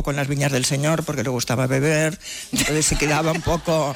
poco en las viñas del señor porque le gustaba beber, entonces se quedaba un poco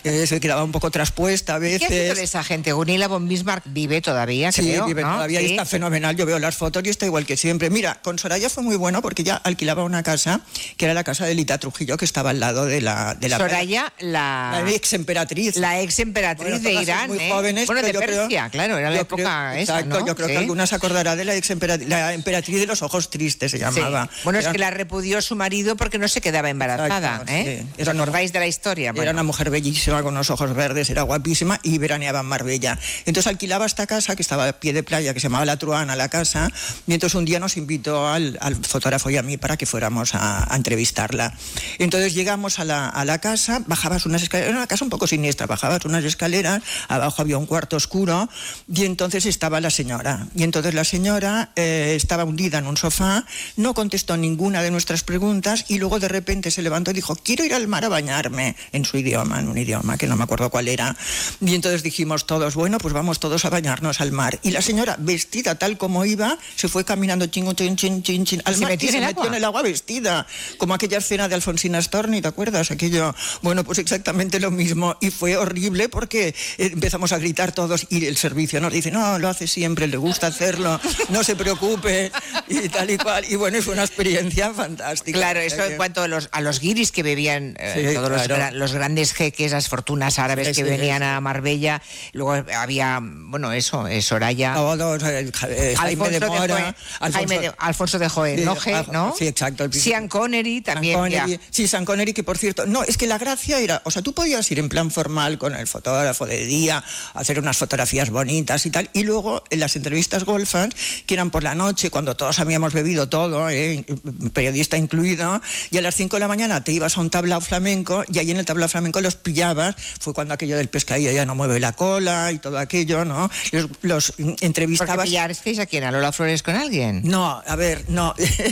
traspuesta a veces. ¿Qué hace con esa gente? Gunilla von Bismarck vive todavía, creo, Sí, vive ¿no? todavía y está fenomenal. Yo veo las fotos y está igual que siempre. Mira, con Soraya fue muy bueno porque ella alquilaba una casa que era la casa de Lita Trujillo, que estaba al lado de la Soraya, la ex emperatriz. La ex emperatriz de Irán, muy jóvenes, bueno, de pero Persia, claro, era la época esa, exacto, ¿no? yo creo que alguna se acordará de la ex emperatriz, la emperatriz de los ojos tristes se llamaba. Sí. Bueno, es que la repudió su marido porque no se quedaba embarazada, exacto, ¿eh? Sí. ¿Os acordáis de la historia? Era una mujer bellísima con unos ojos verdes, era guapísima y veraneaba en Marbella. Entonces alquilaba esta casa que estaba a pie de playa, que se llamaba La Truana, la casa, y entonces un día nos invitó al fotógrafo y a mí para que fuéramos a entrevistarla. Entonces llegamos a la casa, bajabas unas escaleras, era una casa un poco siniestra, bajabas unas escaleras, abajo había un cuarto oscuro y entonces estaba la señora. Y entonces la señora estaba hundida en un sofá, no contestó ninguna de nuestras preguntas y luego de repente se levantó y dijo: quiero ir al mar a bañarme, en su idioma, en un idioma que no me acuerdo cuál era. Y entonces dijimos todos, bueno, pues vamos todos a bañarnos al mar. Y la señora, vestida tal como iba, se fue caminando chin, chin, chin, chin, chin, al mar y se metió en el agua vestida, como aquella escena de Alfonsina Storni, ¿te acuerdas? Aquello, bueno, pues exactamente lo mismo. Y fue horrible porque empezamos a gritar todos y el servicio nos dice: no, lo hace siempre, le gusta hacerlo, no se preocupe, y tal y cual. Y bueno, fue una experiencia fantástica. Claro, eso en cuanto a los guiris que bebían, todos los grandes jeques, las fortunas árabes que venían a Marbella. Luego había, bueno, eso, Soraya. Todos, Jaime de Mora, Alfonso de Hohenlohe, ¿no? Sí, exacto. Sean Connery también. Sí, Sean Connery, que por cierto, no, es que la gracia era, o sea, tú podías ir en plan formal con el fotógrafo de día, hacer unas fotografías bonitas y tal, y luego en las entrevistas golfas, que eran por la noche, cuando todos habíamos bebido todo, periodista incluido, y a las 5 de la mañana te ibas a un tablao flamenco, y ahí en el tablao flamenco los pillabas, fue cuando aquello del pescadillo ya no mueve la cola y todo aquello, ¿no? Los entrevistabas. ¿Por qué pillasteis a quién? ¿A Lola Flores con alguien? No, a ver, no,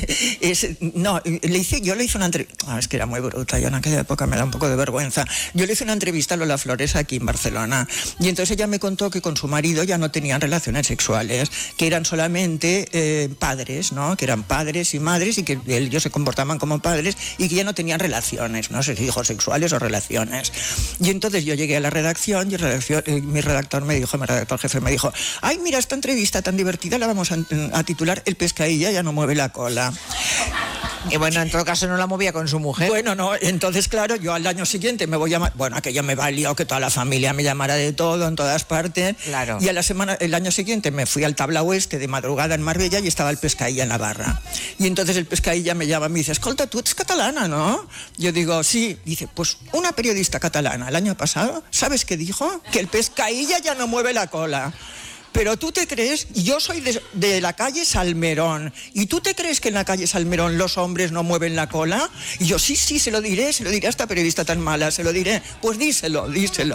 yo le hice una entrevista, es que era muy bruta, yo en aquella época me da un poco de vergüenza. Yo le hice una entrevista a Lola Flores aquí en Barcelona, y entonces ella me contó que con su marido ya no tenían relaciones sexuales, que eran solamente padres, ¿no? Que eran padres y madres y que ellos se comportaban como padres y que ya no tenían relaciones, no sé si hijos sexuales o relaciones. Y entonces yo llegué a la redacción y mi redactor jefe me dijo: ay, mira, esta entrevista tan divertida la vamos a titular El pescadilla ya no mueve la cola. Y bueno, en todo caso no la movía con su mujer. Bueno, no, entonces claro, yo al año siguiente me voy a llamar, bueno, aquello me valió que toda la familia me llamara de todo, en todas partes. Claro. Y el año siguiente me fui al tablao de madrugada en Marbella y estaba el pescadilla en la barra. Y entonces el pescadilla me llama y me dice: escolta, tú eres catalana, ¿no? Yo digo, sí. Dice, pues una periodista catalana el año pasado, ¿sabes qué dijo? Que el pescadilla ya no mueve la cola. Pero tú te crees, yo soy de la calle Salmerón, ¿y tú te crees que en la calle Salmerón los hombres no mueven la cola? Y yo, sí, se lo diré a esta periodista tan mala, se lo diré. Pues díselo.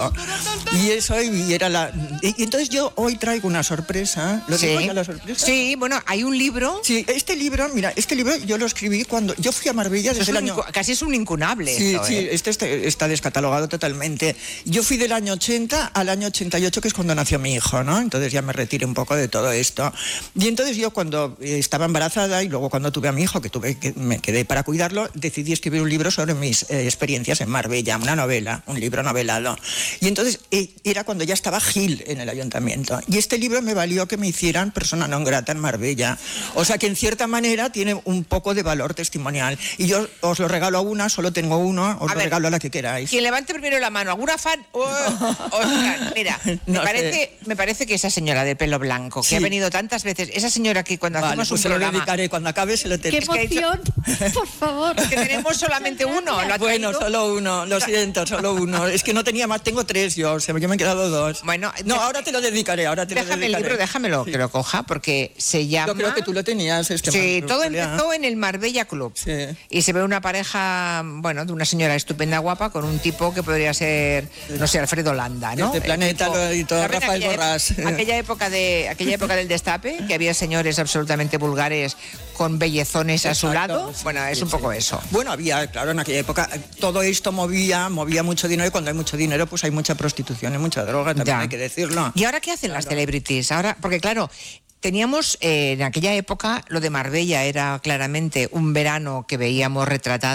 Y eso, y entonces yo hoy traigo una sorpresa. ¿Lo digo ya la sorpresa? Sí, bueno, hay un libro. Sí, este libro yo lo escribí cuando yo fui a Marbella desde el año... Casi es un incunable. Sí, esto, sí, este está descatalogado totalmente. Yo fui del año 80 al año 88, que es cuando nació mi hijo, ¿no? Entonces ya me retiré un poco de todo esto. Y entonces yo cuando estaba embarazada y luego cuando tuve a mi hijo, que me quedé para cuidarlo, decidí escribir un libro sobre mis experiencias en Marbella, una novela, un libro novelado. Y entonces era cuando ya estaba Gil en el ayuntamiento. Y este libro me valió que me hicieran persona non grata en Marbella. O sea que en cierta manera tiene un poco de valor testimonial. Y yo os lo regalo a una, solo tengo uno, os lo regalo a la que queráis. Quien levante primero la mano, ¿alguna fan? Oscar, mira, me parece que esa señora de pelo blanco, que ha venido tantas veces, esa señora que cuando hacemos un programa... Se lo dedicaré, cuando acabe se lo ¡Qué emoción! Por favor. Es que tenemos solamente uno. Bueno, solo uno, lo siento, solo uno. Es que no tenía más, tengo 3 yo me he quedado 2. Bueno, no, ahora te lo dedicaré, Déjame el libro, déjamelo, que lo coja, porque se llama... Yo creo que tú lo tenías. Sí, todo empezó en el Marbella Club. Sí. Y se ve una pareja, bueno, de una señora estupenda, guapa, con un tipo que podría ser, no sé, Alfredo Landa, ¿no? Este Planeta y todo, Rafael Borrás. Aquella época del destape, que había señores absolutamente vulgares con bellezones a su lado. Bueno, es un poco eso. Bueno, había, claro, en aquella época todo esto movía mucho dinero, y cuando hay mucho dinero pues hay mucha prostitución y mucha droga, también hay que decirlo. ¿Y ahora qué hacen las celebrities? Ahora, porque claro, teníamos en aquella época lo de Marbella era claramente un verano que veíamos retratado